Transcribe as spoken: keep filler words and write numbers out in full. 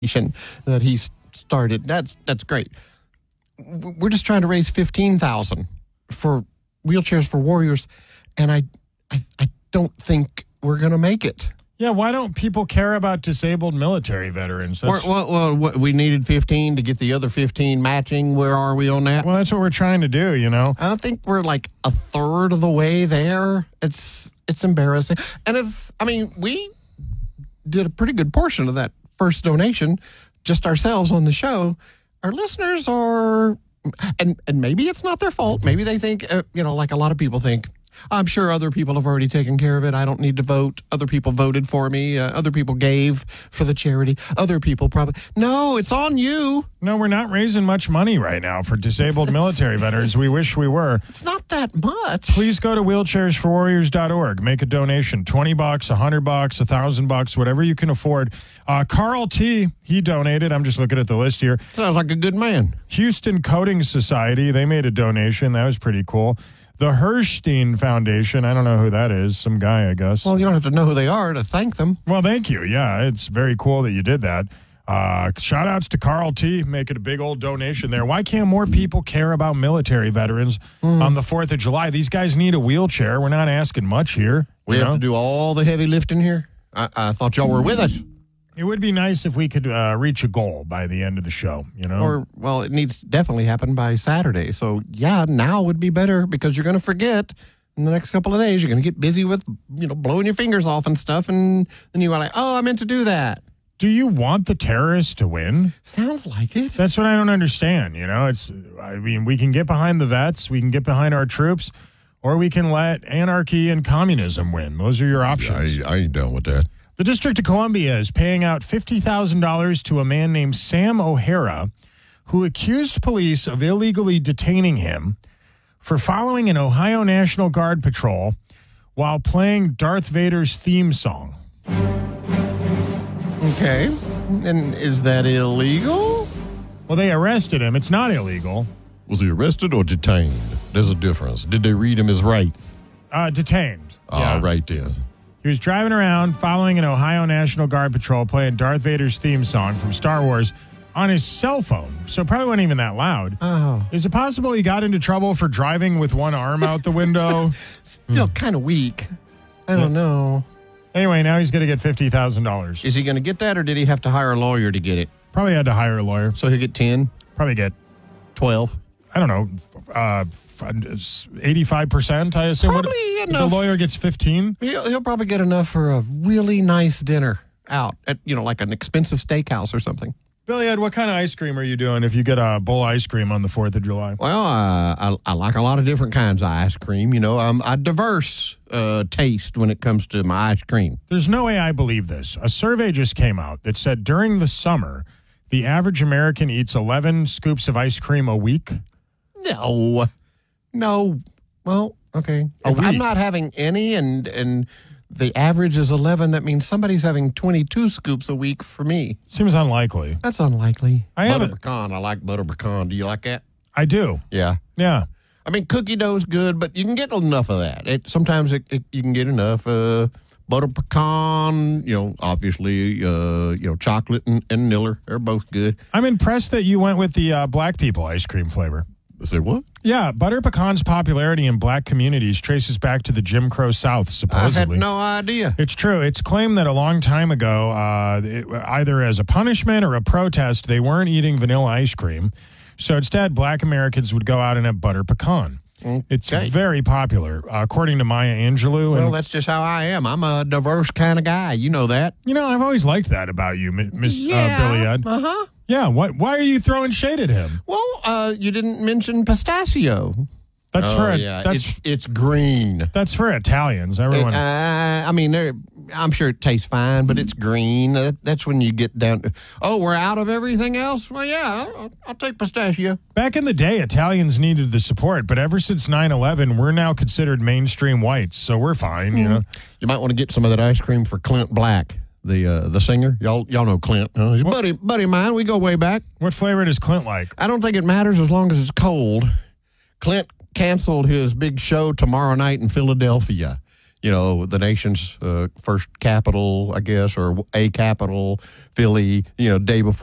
that he started. That's that's great. We're just trying to raise fifteen thousand dollars for Wheelchairs for Warriors, and I, I, I don't think we're going to make it. Yeah, why don't people care about disabled military veterans? Well, well, well, we needed fifteen to get the other fifteen matching. Where are we on that? Well, that's what we're trying to do, you know. I think we're like a third of the way there. It's it's embarrassing. And it's, I mean, we did a pretty good portion of that first donation just ourselves on the show. Our listeners are, and, and maybe it's not their fault. Maybe they think, uh, you know, like a lot of people think, I'm sure other people have already taken care of it. I don't need to vote. Other people voted for me. Uh, other people gave for the charity. Other people probably... No, it's on you. No, we're not raising much money right now for disabled it's, military veterans. We wish we were. It's not that much. Please go to wheelchairs for warriors dot org. Make a donation. twenty bucks, one hundred bucks, one thousand bucks, whatever you can afford. Uh, Carl T., he donated. I'm just looking at the list here. Sounds like a good man. Houston Coding Society, they made a donation. That was pretty cool. The Herstein Foundation, I don't know who that is. Some guy, I guess. Well, you don't have to know who they are to thank them. Well, thank you. Yeah, it's very cool that you did that. Uh, shout outs to Carl T. making a big old donation there. Why can't more people care about military veterans mm. on the fourth of July? These guys need a wheelchair. We're not asking much here. We have know? to do all the heavy lifting here? I, I thought y'all were with us. It would be nice if we could uh, reach a goal by the end of the show, you know? Or, well, it needs to definitely happen by Saturday. So, yeah, now would be better because you're going to forget in the next couple of days. You're going to get busy with, you know, blowing your fingers off and stuff. And then you are like, oh, I meant to do that. Do you want the terrorists to win? Sounds like it. That's what I don't understand, you know? It's, I mean, we can get behind the vets. We can get behind our troops. Or we can let anarchy and communism win. Those are your options. Yeah, I, I ain't done with that. The District of Columbia is paying out fifty thousand dollars to a man named Sam O'Hara, who accused police of illegally detaining him for following an Ohio National Guard patrol while playing Darth Vader's theme song. Okay. And is that illegal? Well, they arrested him. It's not illegal. Was he arrested or detained? There's a difference. Did they read him his rights? Uh, detained. All yeah. right, then. He was driving around following an Ohio National Guard patrol playing Darth Vader's theme song from Star Wars on his cell phone, so it probably wasn't even that loud. Oh. Is it possible he got into trouble for driving with one arm out the window? Still hmm. kind of weak. I don't know. Anyway, now he's going to get fifty thousand dollars. Is he going to get that, or did he have to hire a lawyer to get it? Probably had to hire a lawyer. So he'll get ten? Probably get twelve. I don't know, uh, eighty-five percent, I assume. Probably what, enough. The lawyer gets fifteen? He'll, he'll probably get enough for a really nice dinner out at, you know, like an expensive steakhouse or something. Billy Ed, what kind of ice cream are you doing if you get a bowl of ice cream on the fourth of July? Well, uh, I, I like a lot of different kinds of ice cream. You know, I'm a diverse uh, taste when it comes to my ice cream. There's no way I believe this. A survey just came out that said during the summer, the average American eats eleven scoops of ice cream a week. No, no. Well, okay. A if week. I'm not having any and and the average is eleven, that means somebody's having twenty-two scoops a week for me. Seems unlikely. That's unlikely. I butter haven't. pecan. I like butter pecan. Do you like that? I do. Yeah. Yeah. I mean, cookie dough's good, but you can get enough of that. It, sometimes it, it, you can get enough. Uh, butter pecan, you know, obviously, uh, you know, chocolate and, and Niller. They're both good. I'm impressed that you went with the uh, black people ice cream flavor. Say what? Yeah, butter pecan's popularity in black communities traces back to the Jim Crow South, supposedly. I had no idea. It's true. It's claimed that a long time ago, uh, it, either as a punishment or a protest, they weren't eating vanilla ice cream. So instead, black Americans would go out and have butter pecan. Okay. It's very popular, uh, according to Maya Angelou. Well, and, that's just how I am. I'm a diverse kind of guy. You know that. You know, I've always liked that about you, Miss yeah. uh, Billy Ed. Uh-huh. Yeah, what, why are you throwing shade at him? Well, uh, you didn't mention pistachio. That's oh, for yeah. that's it's, it's green. That's for Italians. Everyone. It, uh, I mean, I'm sure it tastes fine, but it's green. That, that's when you get down to, oh, we're out of everything else? Well, yeah, I'll, I'll take pistachio. Back in the day, Italians needed the support, but ever since nine eleven, we're now considered mainstream whites, so we're fine, mm. you know. You might want to get some of that ice cream for Clint Black, the uh, the singer. Y'all y'all know Clint. Uh, he's a buddy, buddy of mine. We go way back. What flavor does Clint like? I don't think it matters as long as it's cold. Clint canceled his big show tomorrow night in Philadelphia. you know, the nation's uh, first capital, I guess, or a capital, Philly, you know, day before.